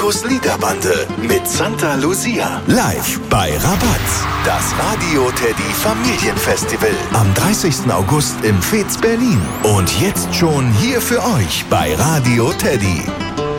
Markus Liederbande mit Santa Lucia. Live bei Rabatz. Das Radio Teddy Familienfestival. Am 30. August im Fez Berlin. Und jetzt schon hier für euch bei Radio Teddy.